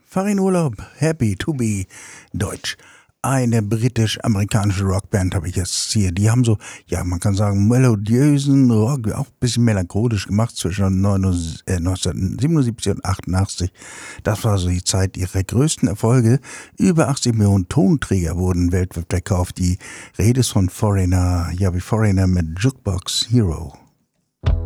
Fahr in Urlaub, happy to be Deutsch. Eine britisch-amerikanische Rockband habe ich jetzt hier. Die haben so, ja, man kann sagen, melodiösen Rock, auch ein bisschen melancholisch gemacht zwischen 1977 und 88. Das war so die Zeit ihrer größten Erfolge. Über 80 Millionen Tonträger wurden weltweit verkauft. Die Rede ist von Foreigner, ja, wie Foreigner mit Jukebox Hero.